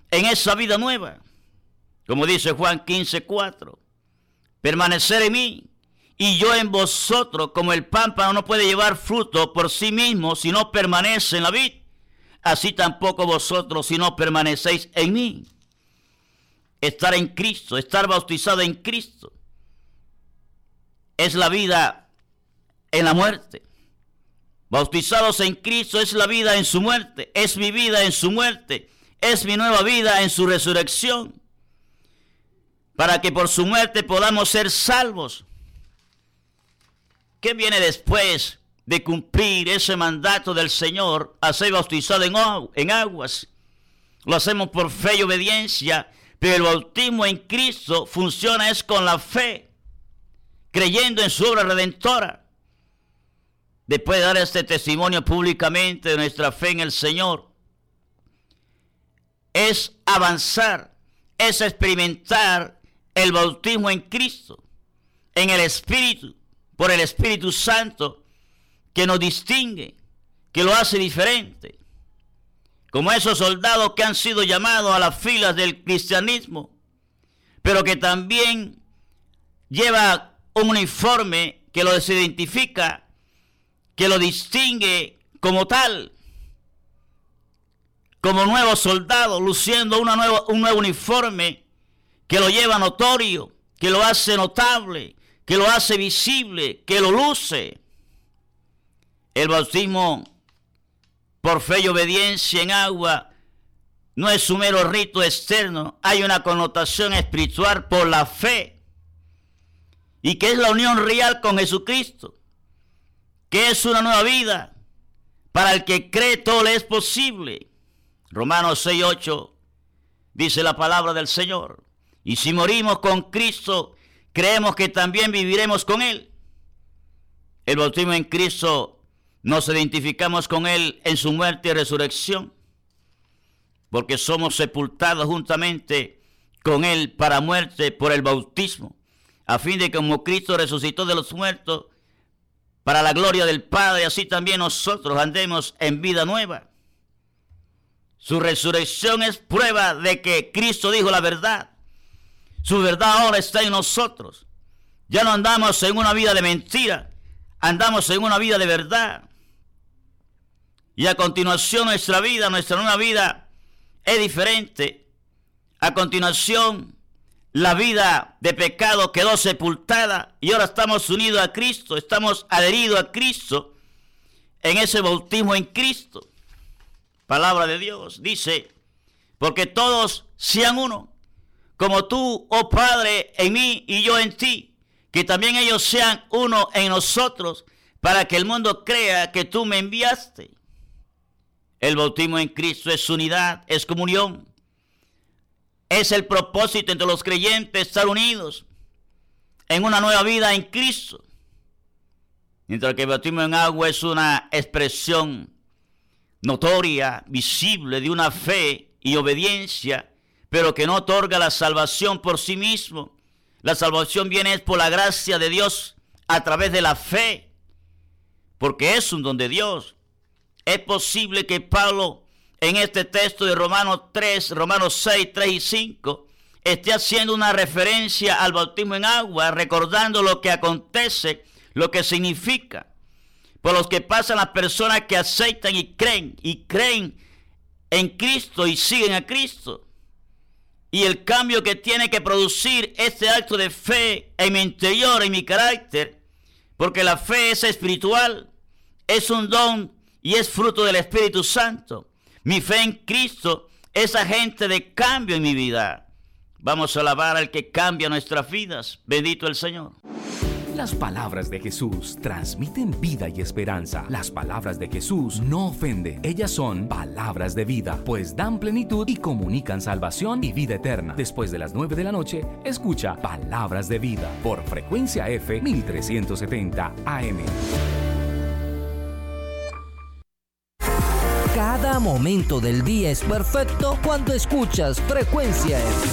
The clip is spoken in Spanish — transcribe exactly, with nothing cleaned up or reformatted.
en esa vida nueva. Como dice Juan quince, cuatro. Permanecer en mí y yo en vosotros, como el pámpano no puede llevar fruto por sí mismo si no permanece en la vid, así tampoco vosotros si no permanecéis en mí. Estar en Cristo, estar bautizado en Cristo, es la vida en la muerte. Bautizados en Cristo es la vida en su muerte, es mi vida en su muerte, es mi nueva vida en su resurrección, para que por su muerte podamos ser salvos. ¿Qué viene después de cumplir ese mandato del Señor a ser bautizado en, en aguas? Lo hacemos por fe y obediencia, pero el bautismo en Cristo funciona es con la fe, creyendo en su obra redentora. Después de dar este testimonio públicamente de nuestra fe en el Señor, es avanzar, es experimentar el bautismo en Cristo, en el Espíritu, por el Espíritu Santo, que nos distingue, que lo hace diferente. Como esos soldados que han sido llamados a las filas del cristianismo, pero que también lleva un uniforme que los identifica, que lo distingue como tal, como nuevo soldado, luciendo una nueva, un nuevo uniforme que lo lleva notorio, que lo hace notable, que lo hace visible, que lo luce. El bautismo por fe y obediencia en agua no es un mero rito externo, hay una connotación espiritual por la fe, y que es la unión real con Jesucristo, que es una nueva vida. Para el que cree todo le es posible. Romanos seis, ocho dice la palabra del Señor. Y si morimos con Cristo, creemos que también viviremos con Él. El bautismo en Cristo, nos identificamos con Él en su muerte y resurrección, porque somos sepultados juntamente con Él para muerte por el bautismo, a fin de que como Cristo resucitó de los muertos, para la gloria del Padre, así también nosotros andemos en vida nueva. Su resurrección es prueba de que Cristo dijo la verdad. Su verdad ahora está en nosotros. Ya no andamos en una vida de mentira, andamos en una vida de verdad. Y a continuación nuestra vida, nuestra nueva vida es diferente. A continuación la vida de pecado quedó sepultada y ahora estamos unidos a Cristo, estamos adheridos a Cristo en ese bautismo en Cristo. Palabra de Dios dice, porque todos sean uno, como tú, oh Padre, en mí y yo en ti, que también ellos sean uno en nosotros, para que el mundo crea que tú me enviaste. El bautismo en Cristo es unidad, es comunión. Es el propósito entre los creyentes estar unidos en una nueva vida en Cristo. Mientras que el bautismo en agua es una expresión notoria, visible de una fe y obediencia, pero que no otorga la salvación por sí mismo. La salvación viene por la gracia de Dios a través de la fe, porque es un don de Dios. Es posible que Pablo, en este texto de Romanos tres, Romanos seis, tres y cinco, esté haciendo una referencia al bautismo en agua, recordando lo que acontece, lo que significa, por los que pasan las personas que aceptan y creen, y creen en Cristo y siguen a Cristo. Y el cambio que tiene que producir este acto de fe en mi interior, en mi carácter, porque la fe es espiritual, es un don y es fruto del Espíritu Santo. Mi fe en Cristo es agente de cambio en mi vida. Vamos a alabar al que cambia nuestras vidas. Bendito el Señor. Las palabras de Jesús transmiten vida y esperanza. Las palabras de Jesús no ofenden. Ellas son palabras de vida, pues dan plenitud y comunican salvación y vida eterna. Después de las nueve de la noche, escucha Palabras de Vida por Frecuencia F mil trescientos setenta A M. Cada momento del día es perfecto cuando escuchas Frecuencia F.